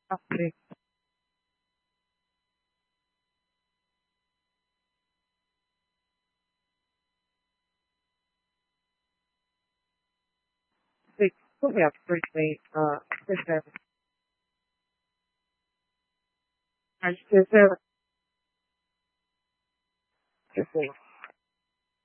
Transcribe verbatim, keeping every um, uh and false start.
Okay. Wait, put me up first, wait. Uh, first, uh, first, uh, first,